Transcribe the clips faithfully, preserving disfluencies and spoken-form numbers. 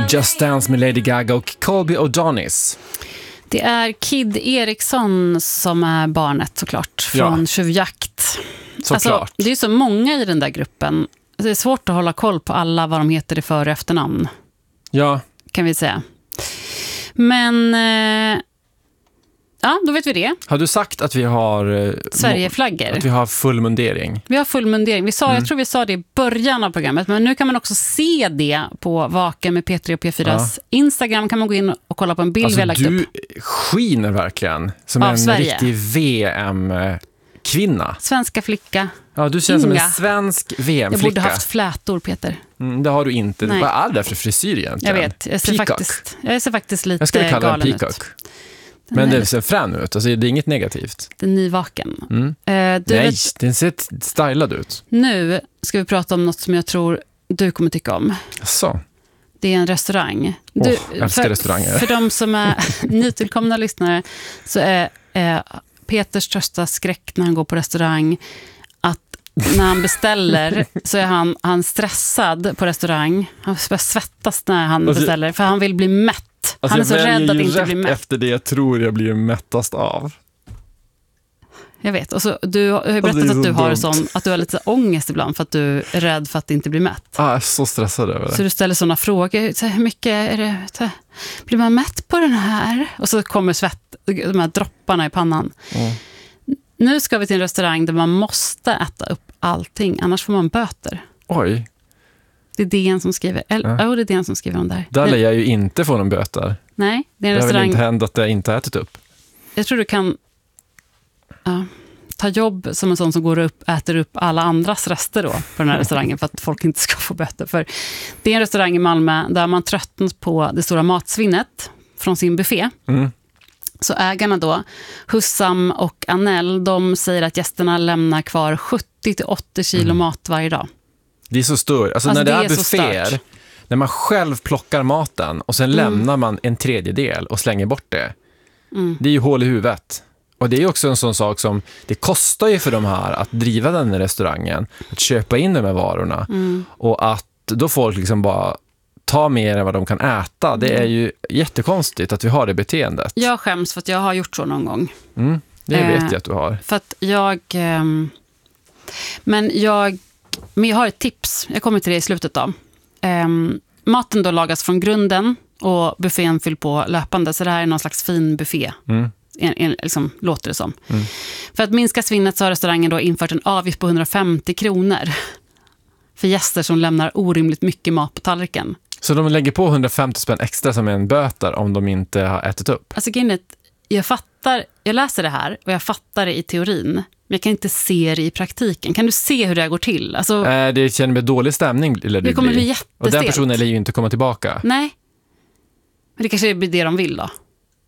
Just Dance med Lady Gaga och Colby O'Donis. Det är Kid Eriksson som är barnet såklart från Ja. Tjuvjakt. Såklart. Alltså, det är så många i den där gruppen. Det är svårt att hålla koll på alla vad de heter i för- och efternamn. Ja. Kan vi säga. Men eh, ja, då vet vi det. Har du sagt att vi har eh, Sverigeflaggor. Att vi har full mundering? Vi har full mundering. Vi sa, Mm. Jag tror vi sa det i början av programmet, men nu kan man också se det på Vaken med P tre och P fyras ja. Instagram. Kan man gå in och kolla på en bild alltså, vi har lagt du upp. skiner verkligen som Av en Sverige. riktig V M-kvinna. Svenska flicka. Ja, du känns Inga. som en svensk V Jag M-flicka. borde haft flätor, Peter. Mm, det har du inte. Nej. Vad är det för frisyr egentligen? Jag vet. Jag ser, Peacock. faktiskt, jag ser faktiskt lite Jag skulle kalla galen den peacock. ut. Men det ser frän ut. Alltså, det är inget negativt. Den nyvaken. Mm. Eh, du Nej, vet, den ser stylad ut. nu ska vi prata om något som jag tror du kommer tycka om. Så. Det är en restaurang. Åh, Du, jag älskar för, restauranger. För de som är nytillkomna lyssnare så är eh, Peters största skräck när han går på restaurang att när han beställer så är han, han stressad på restaurang. Han börjar svettas när han Alltså, beställer för han vill bli mätt. Alltså han är så rädd att ju inte rätt bli mätt. efter det jag tror jag blir mättast av. Jag vet. Och så, du har ju Alltså, berättat det är så att du har dumt. sån, att du har lite ångest ibland för att du är rädd för att inte bli mätt. Ah, jag är så stressad över det. Så du ställer sådana frågor. Så här, hur mycket är det? Så här, blir man mätt på den här? Och så kommer svett, de här dropparna i pannan. Mm. Nu ska vi till en restaurang där man måste äta upp allting. Annars får man böter. Oj, Det är D N som skriver. Eller, Ja. oh, det är D N som skriver om det här. där lär Nej, jag ju inte få någon böter. nej, det är en Det har väl restaurang. inte hänt att jag inte har ätit upp. Jag tror du kan ja, ta jobb som en sån som går upp, äter upp alla andras rester då på den här restaurangen för att folk inte ska få böter. För det är en restaurang i Malmö där man tröttnat på det stora matsvinnet från sin buffé. Mm. Så ägarna då, Hussam och Anel, de säger att gästerna lämnar kvar sjuttio till åttio kilo Mm. mat varje dag. Det är så stort. Alltså, Alltså, när det, det är är så bufféer, stört. när man själv plockar maten och sen Mm. lämnar man en tredjedel och slänger bort det. Mm. Det är ju hål i huvudet. Och det är också en sån sak som, det kostar ju för de här att driva den här restaurangen, att köpa in de här varorna. Mm. Och att då folk liksom bara tar mer än vad de kan äta. Det är ju jättekonstigt att vi har det beteendet. Jag skäms för att jag har gjort så någon gång. Mm, det Eh, vet jag att du har. För att jag... ehm, men jag... Men jag har ett tips. Jag kommer till det i slutet då. Ehm, maten då lagas från grunden och buffén fyll på löpande. Så det här är någon slags fin buffé. Mm. En, en, liksom, låter det som. Mm. För att minska svinnet så har restaurangen då infört en avgift på hundrafemtio kronor för gäster som lämnar orimligt mycket mat på tallriken. Så de lägger på hundrafemtio spänn extra som en böter om de inte har ätit upp? Alltså Guinness, jag fattar, jag läser det här och jag fattar det i teorin, men jag kan inte se det i praktiken. Kan du se hur det här går till? Alltså, Äh, det känner mig dålig stämning. Eller det kommer bli jättestelt. Och den personen lär ju inte komma tillbaka. Nej, men det kanske blir det de vill då.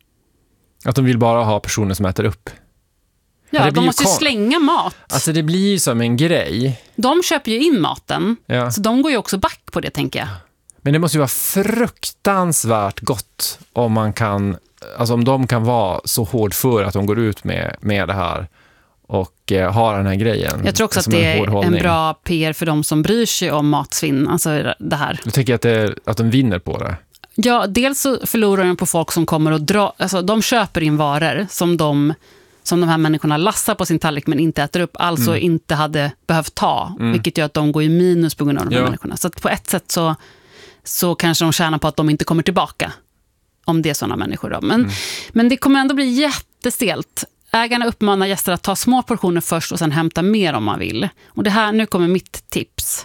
Att de vill bara ha personer som äter upp. Ja, det blir de ju måste ju kon- slänga mat. Alltså det blir ju som en grej. De köper ju in maten, Ja. så de går ju också back på det, tänker jag. Men det måste ju vara fruktansvärt gott om man kan, alltså om de kan vara så hård för att de går ut med, med det här och eh, har den här grejen. Jag tror också att som det en hård är en hållning. bra P R för de som bryr sig om matsvinn, alltså det här. Du tycker att, det, att de vinner på det? Ja, dels så förlorar de på folk som kommer och drar, alltså de köper in varor som de, som de här människorna lassar på sin tallrik men inte äter upp, alltså Mm. inte hade behövt ta, Mm. vilket gör att de går i minus på grund av de här Ja. människorna. Så att på ett sätt så, så kanske de tjänar på att de inte kommer tillbaka, om det är sådana människor då. Men, Mm. men det kommer ändå bli jättestelt. Ägarna uppmanar gäster att ta små portioner först och sen hämta mer om man vill. Och det här, nu kommer mitt tips.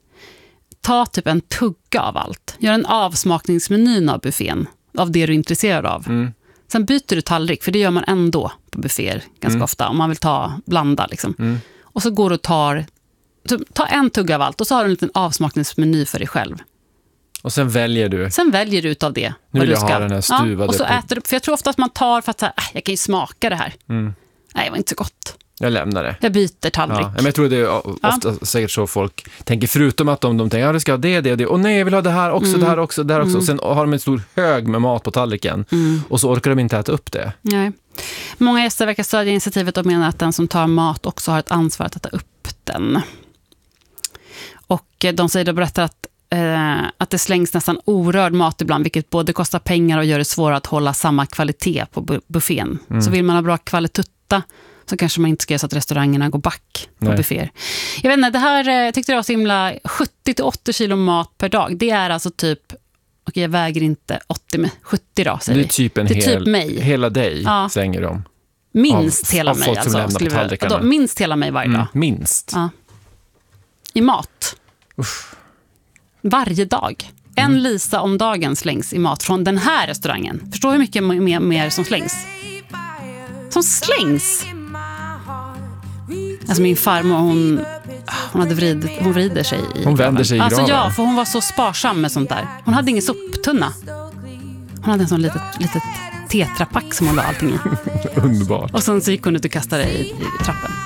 Ta typ en tugga av allt. Gör en avsmakningsmenyn av buffén, av det du är intresserad av. Mm. Sen byter du tallrik, för det gör man ändå på bufféer ganska Mm. ofta, om man vill ta, blanda liksom. Mm. Och så går du och tar, ta en tugga av allt och så har du en liten avsmakningsmeny för dig själv. Och sen väljer du. Sen väljer du utav det. Nu vad vill du jag ha den här stuvade Ja, och så på- äter du, för jag tror ofta att man tar för att så här, äh, jag kan ju smaka det här. Mm. Nej, det var inte så gott. Jag lämnar det. Jag byter tallrik. Ja, men jag tror det är ofta säkert så folk tänker, förutom att de, de tänker, ja det ska ha det, det, det, och nej jag vill ha det här också, Mm. det här också, det här också, Mm. och sen har de en stor hög med mat på tallriken Mm. och så orkar de inte äta upp det. Nej. Många gäster verkar stödja initiativet och menar att den som tar mat också har ett ansvar att äta upp den. Och eh, de säger då berättar att, eh, att att det slängs nästan orörd mat ibland, vilket både kostar pengar och gör det svårare att hålla samma kvalitet på bu- buffén. Mm. Så vill man ha bra kvalitutta så kanske man inte ska göra så att restaurangerna går back på Nej. bufféer. Jag vet inte, det här eh, tyckte jag var så himla sjuttio till åttio kilo mat per dag. Det är alltså typ, okej jag väger inte åttio med sjuttio då, säger det är typ en det är hel, typ mig. hela dig ja. slänger de. Minst av, hela av mig alltså. Skulle vi, då, minst hela mig varje dag. Mm, minst. Ja. I mat. Usch. Varje dag. En mm. Lisa om dagen slängs i mat från den här restaurangen. Förstår hur mycket mer, mer som slängs? Som slängs? Alltså min farmor, hon, hon, hade vrid, hon vrider sig i Hon vänder sig i alltså graven. Ja, för hon var så sparsam med sånt där. Hon hade ingen soptunna. Hon hade en sån litet, litet tetrapack som hon la allting i. Underbart. Och sen så gick hon ut och kastade det i, i trappen.